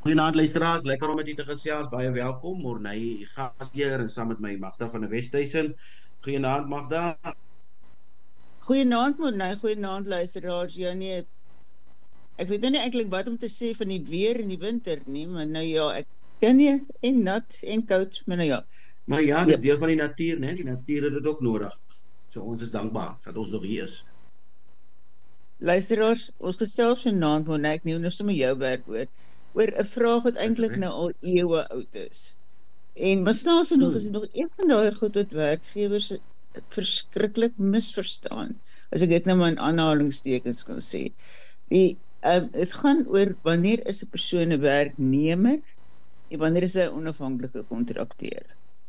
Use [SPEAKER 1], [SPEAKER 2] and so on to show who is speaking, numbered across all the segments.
[SPEAKER 1] Goeienaand luisteraars, lekker om met u te gesels. Baie welkom. Morney gasheer en saam met my Magda van die Westhuizen. Goeienaand Magda.
[SPEAKER 2] Goeienaand Morney, goeienaand luisteraars. Ja nee, ek weet nou nie eintlik wat om te sê van die weer in die winter nie, maar nou ja, ek ken nie en nat en koud, maar nou ja.
[SPEAKER 1] Maar ja,
[SPEAKER 2] Ja.
[SPEAKER 1] dis deel van die natuur, né? Die natuur het dit ook nodig. So ons is dankbaar dat ons nog hier is.
[SPEAKER 2] Luisteraars, ons gesels vanaand Morney, ek neem nou sommer jou werk oor 'n vraag wat eintlik nou al eeue oud is. En maar snaaks genoeg is dit nog een van daai goed wat werkgewers verskriklik misverstaan, as ek dit nou maar in aanhalingstekens kan sê. Het gaan oor wanneer is 'n persoon 'n werknemer en wanneer is hy 'n onafhanklike kontrakteur.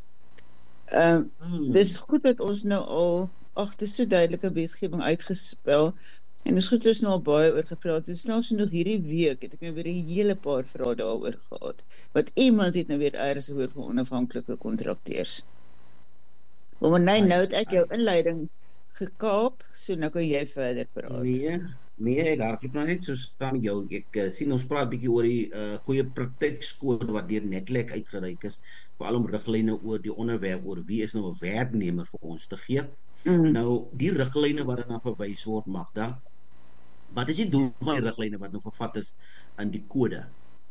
[SPEAKER 2] Dis goed dat ons nou al, dis so duidelike wetgewing uitgespel, en dis goed dat ons nou al baie oor gepraat. Dit is nou so nog hierdie week, het ek nou weer 'n hele paar vrae daaroor gehad, wat iemand het nou weer ergens oor van onafhanklike kontrakteurs. Maar nou het ek jou inleiding gekaap, so nou kan jy verder praat.
[SPEAKER 1] Nee, ek hardloop nou net so staan met jou. Ek sien ons praat bietjie oor die goeie praktykskool wat deur Netlek uitgereik is, veral om riglyne oor die onderwerp oor wie is nou 'n werknemer vir ons te gee. Nou, die riglyne wat daarna verwys word, Magda, wat is die doel van die riglyne wat nou vervat is in die kode?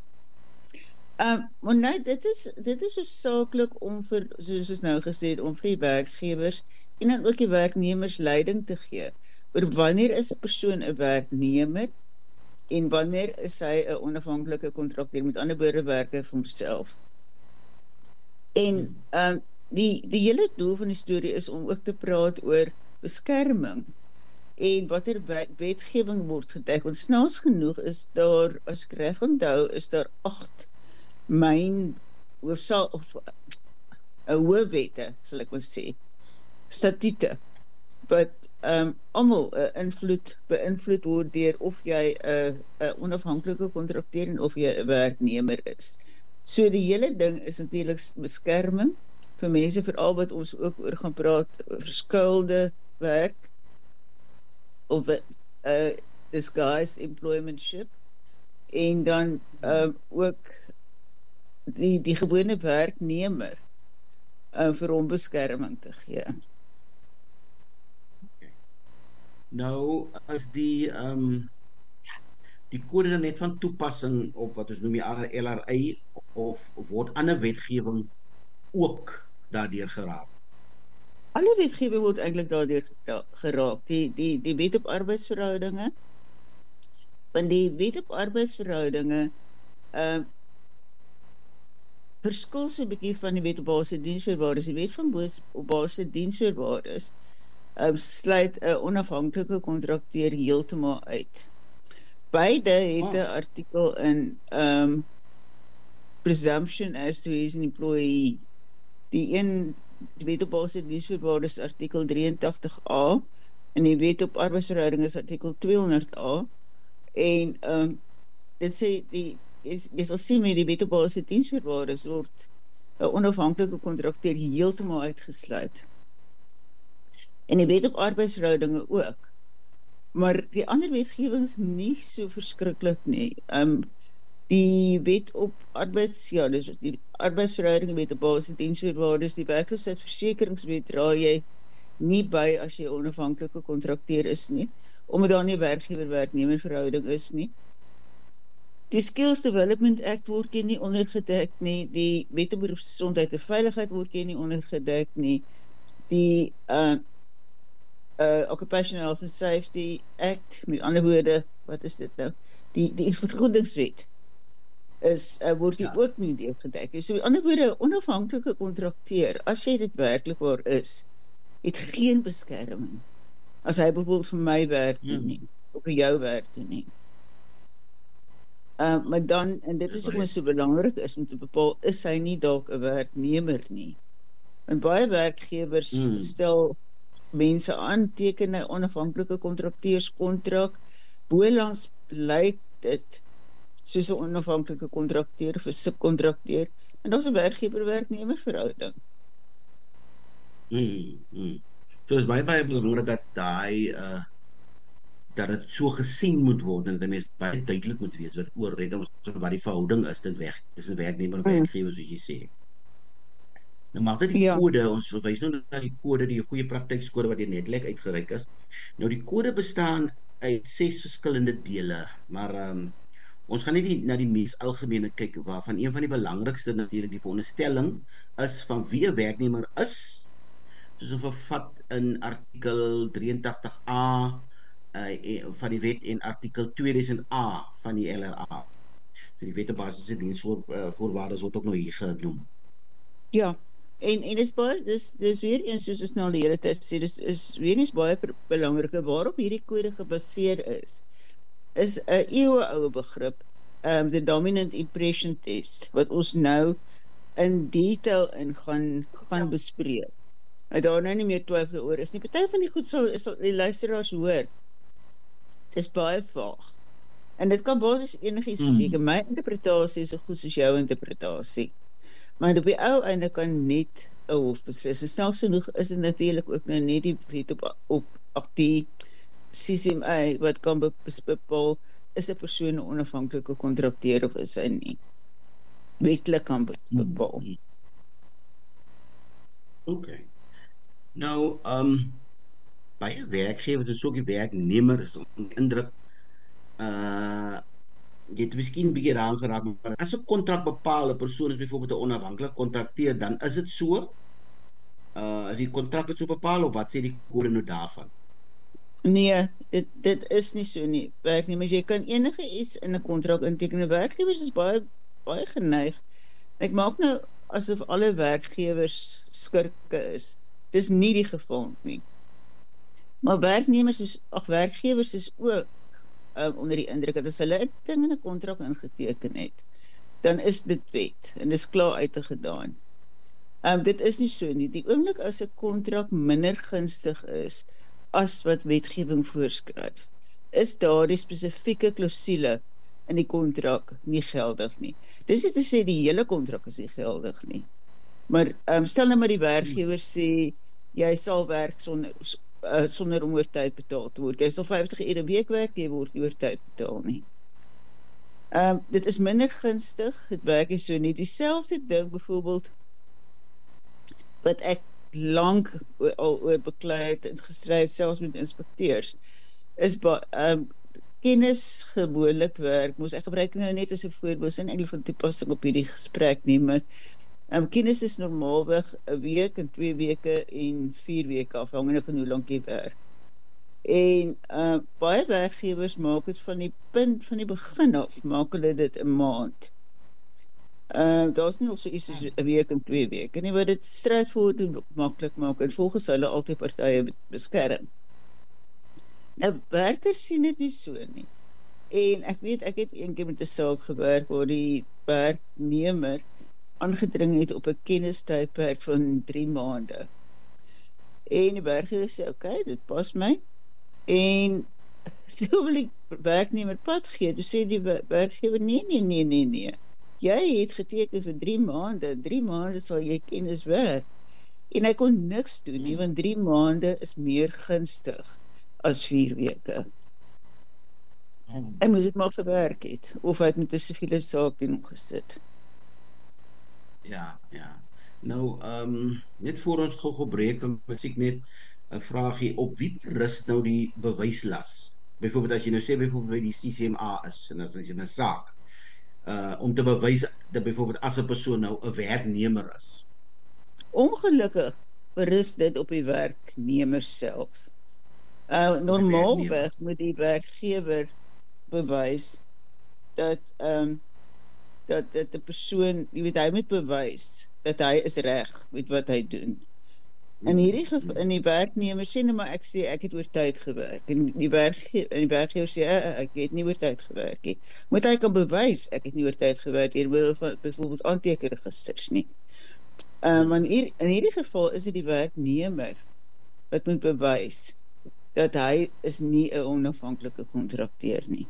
[SPEAKER 2] Maar nee, dit is hoofsaaklik om vir, soos ons nou gesê het, om vir die werkgewers en dan ook die werknemers leiding te gee oor wanneer is 'n persoon 'n werknemer en wanneer is hy 'n onafhanklike kontrakteur, met ander woorde werker vir homself. En die hele doel van die storie is om ook te praat oor beskerming en watter wetgewing word gedek. Want snaaks genoeg is daar, as ek reg onthou, is daar 8 myn hoofwette, sal ek maar sê, statute, wat almal beïnvloed word deur of jy 'n onafhanklike kontrakteur en of jy 'n werknemer is. So die hele ding is natuurlik beskerming vir mense, veral wat ons ook oor gaan praat, verskuilde werk of disguised employmentship, en dan ook die gewone werknemer vir hom beskerming te gee.
[SPEAKER 1] Nou, as die kode dan net van toepassing op wat ons noem die LRA, of word ander wetgewing ook daardeur geraak?
[SPEAKER 2] Alle wetgewing word eintlik daardeur geraak. Die wet op arbeidsverhoudinge, want die wet op arbeidsverhoudinge verskil so 'n bietjie van die wet op basiese diensvoorwaardes. Die wet van basiese diensvoorwaardes sluit 'n onafhanklike kontrakteur heeltemal uit. Beide het 'n artikel in presumption as to he is an employee. Die wet op basiese diensvoorwaardes artikel 83A en die wet op arbeidsverhoudinge is artikel 200A. En dit sê jy sal sien met die wet op basiese diensvoorwaardes word 'n onafhanklike kontrakteur heeltemal uitgesluit. En die wet op arbeidsverhoudinge ook. Maar die ander wetgewings nie so verskriklik nie. Die wet op dus die arbeidsverhoudinge, wet op basiese diensvoorwaardes, die werkloosheidsversekeringswet dra jy nie by as jy 'n onafhanklike kontrakteur is nie, omdat daar nie werkgewer-werknemer verhouding is nie. Die Skills Development Act word hier nie ondergedek nie, die wet op beroepsgesondheid en veiligheid word hier nie ondergedek nie, die Occupational Health and Safety Act, met ander woorde, wat is dit nou? Die vergoedingswet word hier ook nie deurgedek. So met ander woorde, 'n onafhanklike kontrakteur, as jy dit werklik waar is, het geen beskerming, as hy bijvoorbeeld vir my werk doen nie, of vir jou werk doen nie. Maar dan, en dit is ook maar so belangrik, is om te bepaal, is hy nie dalk 'n werknemer nie. En baie werkgewers stel mense aan, teken 'n onafhanklike kontrakteurskontrak, boelangs lyk dit soos 'n onafhanklike kontrakteur of 'n subkontrakteur, en daar's 'n werkgewer-werknemer verhouding.
[SPEAKER 1] So is baie belangrik dat dat dit so gesien moet word en dat mens baie duidelik moet wees oor wat die verhouding is tussen werknemer en werkgewer soos jy sê. Nou maar dit die
[SPEAKER 2] Ja,
[SPEAKER 1] kode, ons verwys nou na die kode, die goeie praktykskode wat deur Netlek uitgereik is. Nou die kode bestaan uit 6 verskillende dele, maar ons gaan nie na die mees algemene kyk waarvan een van die belangrikste natuurlik die veronderstelling is van wie 'n werknemer is, soos vervat in artikel 83A van die wet en artikel 2000A van die LRA. So die wet op basiese diensvoorwaardes word ook nou hier genoem.
[SPEAKER 2] ja. En dis baie, dis weer eens soos ons nou al die hele tyd sê, dis is weer eens baie belangrike waarop hierdie kode gebaseer is 'n eeueoue begrip, the dominant impression test, wat ons nou in detail in gaan bespreek. Daar nou nie meer twyfel oor is nie. Party van die goed sal die luisteraars hoor. Dis baie vaag. En dit kan basies enigiets beteken. My interpretasie is so goed soos jou interpretasie. Maar op die ou einde kan net 'n hof beslis. En snaaks genoeg is dit natuurlik ook nou net die wet op die CCMA wat kan bepaal, is 'n persoon 'n onafhanklike kontrakteur of is hy nie. Wetlik kan bepaal.
[SPEAKER 1] Okay. Nou, baie werkgewers en ook die werknemers indruk jy het miskien 'n bietjie daaraan geraak, maar as 'n kontrak bepaal 'n persoon is byvoorbeeld 'n onafhanklike kontrakteur, dan is dit so. As die kontrak dit so bepaal, of wat sê die kode nou daarvan?
[SPEAKER 2] Nee, dit is nie so nie. Werknemers, jy kan enige iets in 'n kontrak inteken. Werkgewers is baie geneig. Ek maak nou asof alle werkgewers skurke is. Dis nie die geval nie. Maar werkgewers is ook onder die indruk dat as hulle 'n ding in 'n kontrak ingeteken het, dan is dit wet en dis klaar uitgedaan. Dit is nie so nie. Die oomblik as 'n kontrak minder gunstig is as wat wetgewing voorskryf, is daardie spesifieke klousule in die kontrak nie geldig nie. Dis nie te sê die hele kontrak is nie geldig nie. Maar stel nou maar die werkgewer sê jy sal werk sonder om oortyd betaal te word. Jy sal 50 ure 'n week werk, jy word nie oortyd betaal nie. Dit is minder gunstig, dit werk nie so nie. Dieselfde ding byvoorbeeld wat ek lank al oor beklei het en gestry het, selfs met inspekteurs, is kennis gewoonlik werk. Ek gebruik nou net as 'n voorbeeld, en eintlik van toepassing op hierdie gesprek nie, maar kennis is normaalweg 'n week en 2 weke en 4 weke afhangende van hoe lank jy werk. En baie werkgewers maak dit van die punt van die begin af, maak hulle dit 'n maand. Daar's nie nog so iets soos 'n week en 2 weke nie, wat dit straightforward en maklik maak en volgens hulle altyd partye beskerm. Nou, werkers sien dit nie so nie. En ek weet, ek het eendag met 'n saak gewerk waar die werknemer aangedring het op 'n kennistydperk van 3 maande. En die werkgewer sê, okay, dit pas my. En toe wil die werknemer pad gee, toe sê die werkgewer, nee. Jy het geteken vir 3 maande, 3 maande sal jy kennis werk. En hy kon niks doen nie, want 3 maande is meer gunstig as 4 weke. Hy moes dit maar gewerk het, of hy het met 'n siviele saak teen hom gesit.
[SPEAKER 1] Ja. Nou, net voor ons gou breek, dan ek net 'n vraagie, op wie rus nou die bewyslas? Byvoorbeeld as jy nou sê byvoorbeeld by die CCMA is, en as jy 'n saak, om te bewys dat byvoorbeeld as 'n persoon nou 'n werknemer is.
[SPEAKER 2] Ongelukkig berus dit op die werknemer self. Normaalweg moet die werkgewer bewys dat dat 'n persoon, jy weet, hy moet bewys dat hy is reg met wat hy doen. In die werknemer sê nou maar ek het oor tyd gewerk en die werkgewer sê ek het nie oor tyd gewerk nie. Moet hy kan bewys ek het nie oor tyd gewerk nie, middel van byvoorbeeld aantekenregisters nie. Maar in hierdie geval is dit die werknemer wat moet bewys dat hy is nie 'n onafhanklike kontrakteur nie.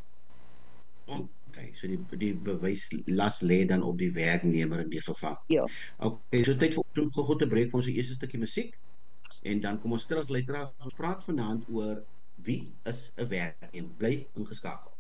[SPEAKER 1] Okay, so die bewyslas lê dan op die werknemer in die geval.
[SPEAKER 2] Ja.
[SPEAKER 1] Okay, so tyd vir ons gou te breek vir ons eerste stukkie musiek. En dan kom ons terug, luisteraars, ons praat vanaand oor Wie is 'n werknemer? Bly ingeskakel.